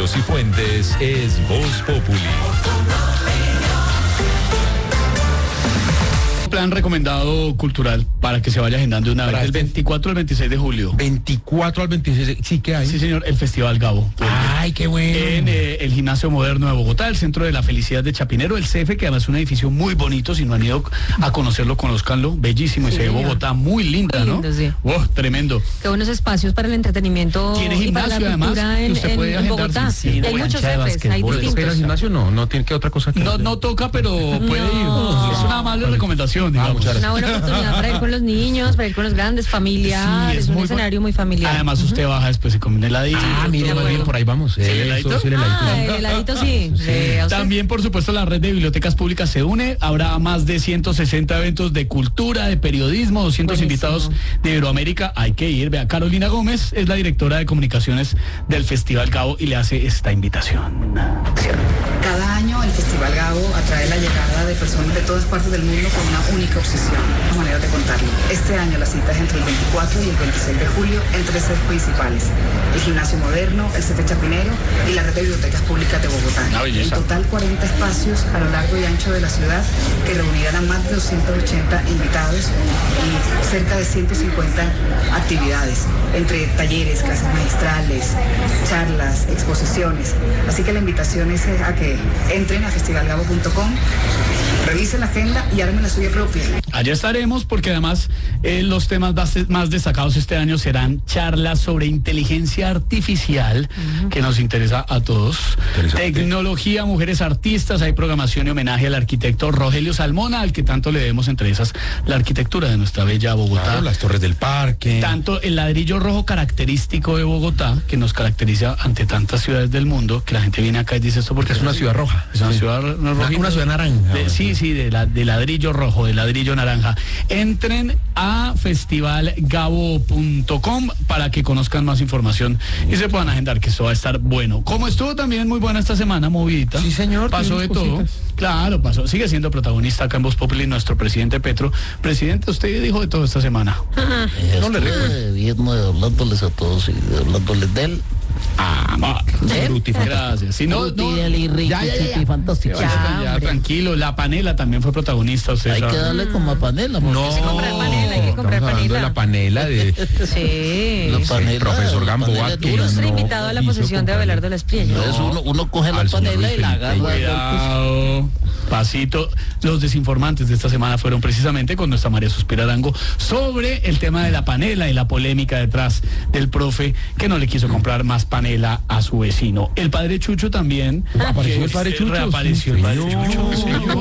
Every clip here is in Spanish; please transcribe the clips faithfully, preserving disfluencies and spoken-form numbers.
Ríos y Fuentes es Voz Populi. Plan recomendado cultural para que se vaya agendando una vez, Para del este- veinticuatro al veintiséis de julio. veinticuatro al veintiséis, sí que hay. Sí, señor, el Festival Gabo. Ay, qué bueno. En eh, el Gimnasio Moderno de Bogotá, el Centro de la Felicidad de Chapinero, el C F, que además es un edificio muy bonito. Si no han ido a conocerlo, conózcanlo. Bellísimo, Sí, y se ve señor. Bogotá muy linda, Muy ¿no? lindo, sí. Oh, tremendo. Qué buenos espacios para el entretenimiento Tiene y para la gimnasio, además, cultura que en, usted en- puede en agendar, Bogotá. sí, y hay cancha muchos de C Fs, hay basquetbol. ¿Puede ir al distintos. gimnasio? No, no tiene que otra cosa que No, no toca, pero puede No. ir. Es una amable recomendación, digamos. muchas Una buena oportunidad para ir con los niños, para ir con los grandes, familiar, Sí, es, un muy escenario bu- muy familiar. Además, usted baja después se come un heladito. Ah, mire, de más bien acuerdo. por ahí vamos. ¿el heladito? Eso, sí, el heladito. Ah, el heladito sí. de- a usted. También, por supuesto, la red de bibliotecas públicas se une. Habrá más de ciento sesenta eventos de cultura, de periodismo, doscientos Buenísimo. invitados de Iberoamérica. Hay que ir. Vea, Carolina Gómez es la directora de comunicaciones del Festival Gabo y le hace esta invitación. Cada año el Festival Gabo atrae la llegada de personas de todas partes del mundo con una única obsesión, una manera de contarlo. Este año la cita es entre el veinticuatro y el veintiséis de julio en tres sedes principales: el Gimnasio Moderno, el C F Chapinero y la red de bibliotecas públicas de Bogotá. Una belleza. En total cuarenta espacios a lo largo y ancho de la ciudad que reunirán a más de doscientos ochenta invitados y cerca de ciento cincuenta actividades, entre talleres, clases magistrales, charlas, exposiciones. Así que la invitación es a que entren a festival gabo punto com, revisen la agenda y armen la suya propia. Allá estaremos porque además eh, los temas base- más destacados este año serán charlas sobre inteligencia artificial, que nos interesa a todos, Interesante. tecnología, mujeres artistas, hay programación y homenaje al arquitecto Rogelio Salmona, al que tanto le debemos entre esas la arquitectura de nuestra bella Bogotá. Claro, las torres del parque. Tanto el ladrillo rojo característico de Bogotá, que nos caracteriza ante tantas ciudades del mundo, que la gente viene acá y dice esto porque Es una ciudad roja. Es una Sí. ciudad ro- rojita. Una ciudad naranja. De- sí, sí, de, la, de ladrillo rojo, de ladrillo naranja. Entren a festival gabo punto com para que conozcan más información y se puedan agendar, que esto va a estar bueno. Como estuvo también muy buena esta semana, movidita. Sí, señor, Pasó de tuvimos todo. cositas. Claro, pasó. Sigue siendo protagonista acá en Voz Populi nuestro presidente Petro. Presidente, usted dijo de todo esta semana. No le recuerdo. Estuve viendo, hablándoles a todos y hablándoles de él. Ah, va. Fruti, Gracias. Si no, Fruti, no, él y rico, ya, ya, ya, chiqui, ya. fantástico. ya, Ya, ya, hombre. tranquilo. La Panela también fue protagonista. Usted Hay sabe. que darle como a panela. porque No, si comprar panela, hay que comprar estamos hablando panela. de la panela de Sí. La el panela, profesor la Gamboa, panela que dura. Ilustre no invitado a la quiso posesión de comprar. Abelardo Lesprieño. Entonces uno, uno coge la Al señor panela y Luis la Felipe. agarra. Cuidado, pasito. Los desinformantes de esta semana fueron precisamente con nuestra María Suspira Arango sobre el tema de la panela y la polémica detrás del profe que no le quiso comprar más panela a su vecino. El padre Chucho también. Apareció que el padre se Chucho, Reapareció sí, el padre señor. Chucho,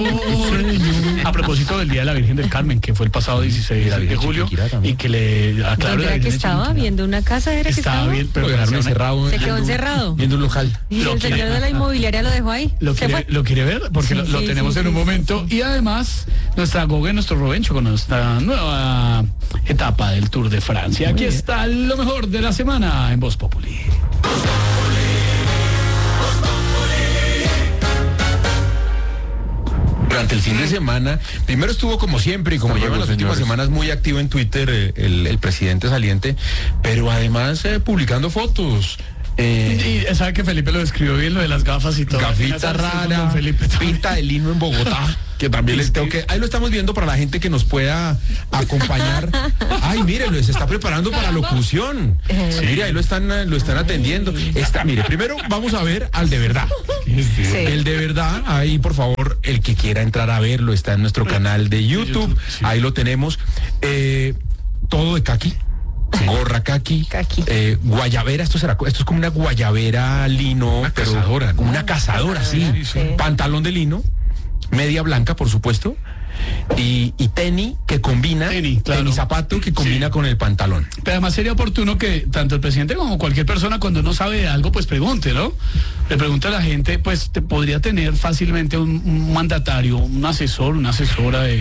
señor. A propósito del Día de la Virgen del Carmen, que fue el pasado dieciséis de de julio, Chiquinquirá también. y que le aclaro ¿Dónde la era que Virgen de estaba? Chiquinquirá. ¿Viendo una casa era que Estaba estaba? bien, pero Lo dejaron gracias a una- encerrado. Se quedó viendo un- encerrado. Viendo un local. ¿Y Lo el quiere- señor de la inmobiliaria lo dejó ahí? ¿Lo ¿Se quiere, fue? ¿Lo quiere ver? Porque Sí, lo, lo sí, tenemos sí, en un sí, momento. Y además, nuestra Gogue, nuestro Robencho, con nuestra nueva etapa del Tour de Francia. Aquí está lo mejor de la semana en Voz Populi. Durante el fin de semana, primero estuvo como siempre y como Hasta lleva luego, las últimas señores. semanas muy activo en Twitter eh, el, el presidente saliente, pero además eh, publicando fotos. Eh, Y sabe que Felipe lo describió bien, lo de las gafas y todo. Gafita Con rara, Felipe también. pinta de lino en Bogotá, que también les tengo que... Ahí lo estamos viendo para la gente que nos pueda acompañar. Ay, mire, se está preparando para locución. Sí, mire, ahí lo están, eh, lo están atendiendo. Está, mire, primero vamos a ver al de verdad. Sí. El de verdad, ahí por favor, el que quiera entrar a verlo, está en nuestro canal de YouTube. YouTube, sí. Ahí lo tenemos. Eh, todo de caqui. Gorra caqui, Caqui. eh, guayabera, esto será, esto es como una guayabera lino, Una pero cazadora, ¿no? como una cazadora, sí, Sí, sí. pantalón de lino, media blanca, por supuesto, y, y tenis que combina, Tenis, claro. tenis zapato que combina Sí. con el pantalón. Pero además sería oportuno que tanto el presidente como cualquier persona cuando no sabe de algo, pues pregunte, ¿no? Le pregunta a la gente, pues te podría tener fácilmente un, un mandatario, un asesor, una asesora de